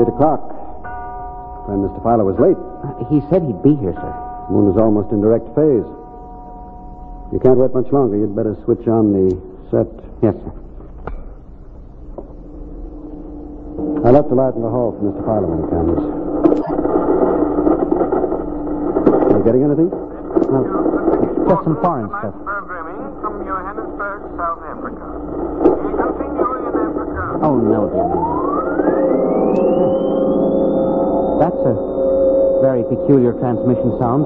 8 o'clock. Friend Mr. Filer was late. He said he'd be here, sir. The moon is almost in direct phase. You can't wait much longer. You'd better switch on the set. Yes, sir. I left a light in the hall for Mr. Filer when he comes. Are you getting anything? Just some foreign stuff. Programming from Johannesburg, South Africa. We continue in Africa. Oh, no, dear. That's a very peculiar transmission sound.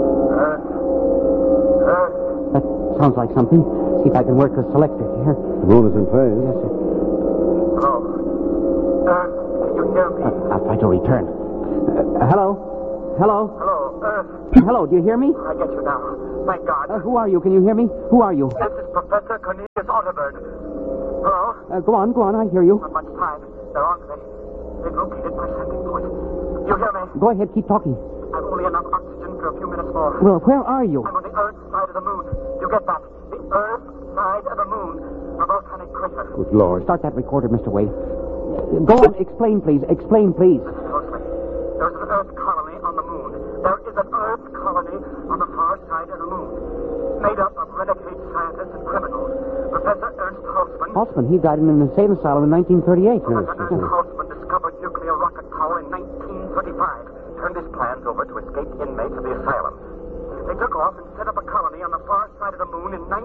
That sounds like something. See if I can work the selector here. The moon is in phase. Yes, sir. Hello. Can you hear me? I'll try to return. Hello? Hello? Hello, Hello, do you hear me? I get you now. Thank God. Who are you? Can you hear me? Who are you? This is Professor Cornelius Otterberg. Hello? Go on, I hear you. Not much time. They're on me. They've located my sending point. You hear me? Go ahead, keep talking. I've only enough oxygen for a few minutes more. Well, where are you? I'm on the Earth side of the moon. You get that? The Earth side of the moon. A volcanic crater. Good Lord. Start that recorder, Mr. Wade. Go on, explain, please. Explain, please. Listen closely. There's an Earth colony on the moon. There is an Earth colony on the far side of the moon. Made up of renegade scientists and criminals. Professor Ernst Hausmann. Hausmann, he died in an insane asylum in 1938. Professor Ernst Hausmann discovered nuclear rocket power in 1935. Turned his plans over to escape inmates of the asylum. They took off and set up a colony on the far side of the moon in